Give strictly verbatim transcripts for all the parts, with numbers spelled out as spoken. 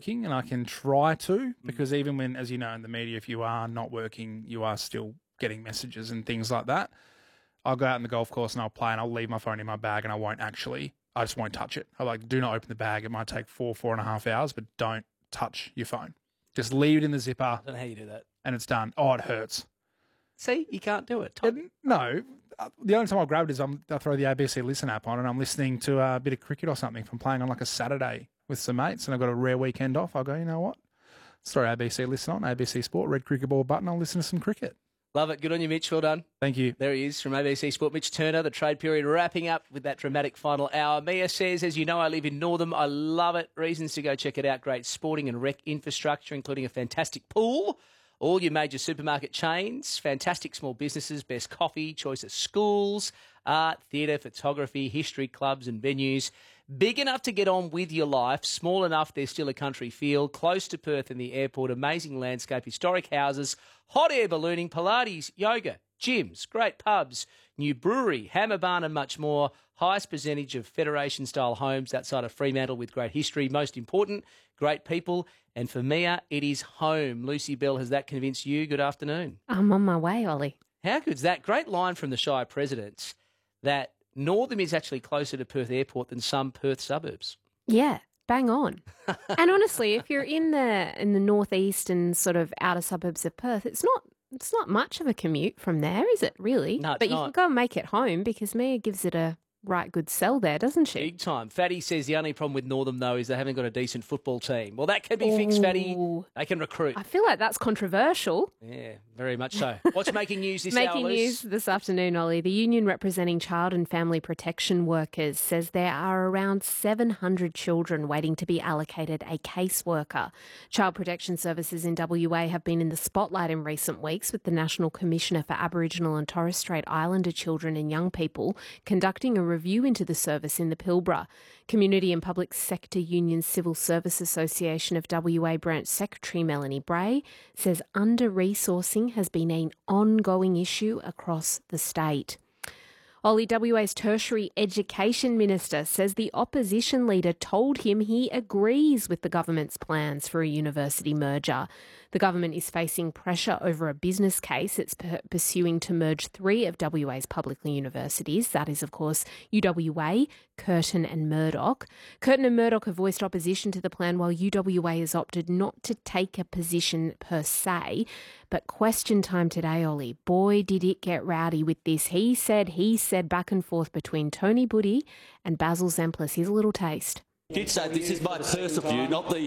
working, and I can try to, because even when, as you know, in the media, if you are not working, you are still getting messages and things like that. I'll go out on the golf course and I'll play and I'll leave my phone in my bag and I won't actually, I just won't touch it. I like, do not open the bag. It might take four, four and a half hours, but don't touch your phone. Just leave it in the zipper. I don't know how you do that. And it's done. Oh, it hurts. See, you can't do it. it no. The only time I'll grab it is I'm, I throw the A B C Listen app on and I'm listening to a bit of cricket or something from playing on like a Saturday with some mates and I've got a rare weekend off. I'll go, you know what? Let's throw A B C Listen on, A B C Sport, red cricket ball button. I'll listen to some cricket. Love it. Good on you, Mitch. Well done. Thank you. There he is from A B C Sport. Mitch Turner, the trade period wrapping up with that dramatic final hour. Mia says, as you know, I live in Northam. I love it. Reasons to go check it out. Great sporting and rec infrastructure, including a fantastic pool. All your major supermarket chains, fantastic small businesses, best coffee, choice of schools, art, theatre, photography, history, clubs and venues. Big enough to get on with your life, small enough there's still a country feel, close to Perth and the airport, amazing landscape, historic houses, hot air ballooning, Pilates, yoga, gyms, great pubs, new brewery, hammer barn and much more. Highest percentage of Federation-style homes outside of Fremantle with great history. Most important, great people. And for Mia, it is home. Lucy Bell, has that convinced you? Good afternoon. I'm on my way, Ollie. How good's that? Great line from the Shire presidents that Northam is actually closer to Perth Airport than some Perth suburbs. Yeah, bang on. And honestly, if you're in the in the northeast and sort of outer suburbs of Perth, it's not it's not much of a commute from there, is it really? No, it's but you not. can go and make it home because Mia gives it a right good sell there, doesn't she? Big time. Fatty says the only problem with Northam, though, is they haven't got a decent football team. Well, that can be fixed, Fatty. Ooh. They can recruit. I feel like that's controversial. Yeah, very much so. What's making news this hour, Making Luce? news this afternoon, Ollie. The union representing child and family protection workers says there are around seven hundred children waiting to be allocated a caseworker. Child Protection Services in W A have been in the spotlight in recent weeks with the National Commissioner for Aboriginal and Torres Strait Islander Children and Young People conducting a review into the service in the Pilbara. Community and Public Sector Union Civil Service Association of W A Branch Secretary Melanie Bray says under-resourcing has been an ongoing issue across the state. Ollie, W A's Tertiary Education Minister says the opposition leader told him he agrees with the government's plans for a university merger. The government is facing pressure over a business case it's p- pursuing to merge three of W A's public universities. That is, of course, U W A, Curtin and Murdoch. Curtin and Murdoch have voiced opposition to the plan while U W A has opted not to take a position per se. But question time today, Ollie. Boy, did it get rowdy with this. He said, he said back and forth between Tony Buddy and Basil Zemplis. Here's a little taste. Did say this is my personal view, not the.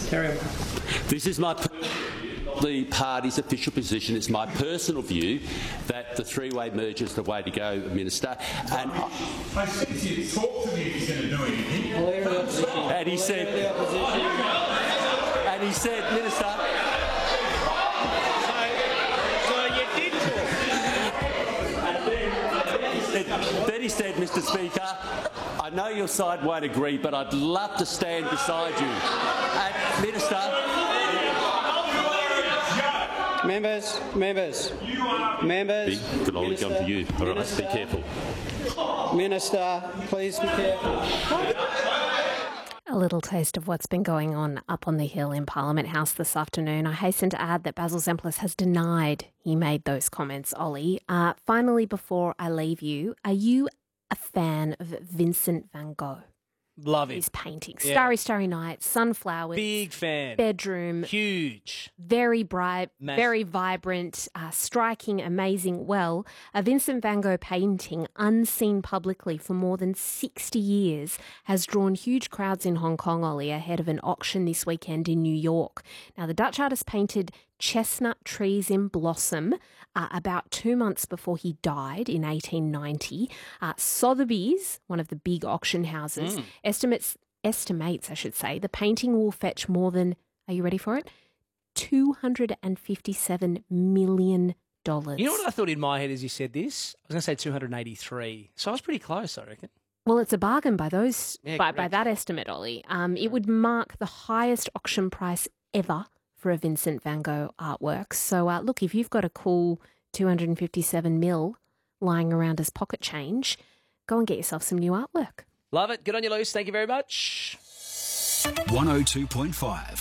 This is my the party's official position. It's my personal view that the three-way merger is the way to go, Minister. And I said to you, talk to me if he's going to do anything. and he said, and he said, Minister. Then he said, Mister Speaker, I know your side won't agree, but I'd love to stand beside you. And, Minister... Members, members, members... Could only come to you. All right, be careful. Minister, please be careful. A little taste of what's been going on up on the Hill in Parliament House this afternoon. I hasten to add that Basil Zemplis has denied he made those comments, Ollie. Uh, finally, before I leave you, are you a fan of Vincent van Gogh? Love it. His paintings. Yeah. Starry, Starry Night, Sunflowers. Big fan. Bedroom. Huge. Very bright, Massive. very vibrant, uh, striking, amazing. Well, a Vincent van Gogh painting, unseen publicly for more than sixty years, has drawn huge crowds in Hong Kong, Ollie, ahead of an auction this weekend in New York. Now, the Dutch artist painted chestnut trees in blossom uh, about two months before he died in eighteen ninety. Uh, Sotheby's, one of the big auction houses, Mm. estimates, estimates, I should say, the painting will fetch more than, are you ready for it? two hundred fifty-seven million dollars. You know what I thought in my head as you said this? I was going to say two hundred eighty-three. So I was pretty close, I reckon. Well, it's a bargain by those Yeah, by, by correct. that estimate, Ollie. Um, it would mark the highest auction price ever for a Vincent van Gogh artwork. So, uh, look, if you've got a cool two hundred fifty-seven mil lying around as pocket change, go and get yourself some new artwork. Love it. Good on you, Luce. Thank you very much. one oh two point five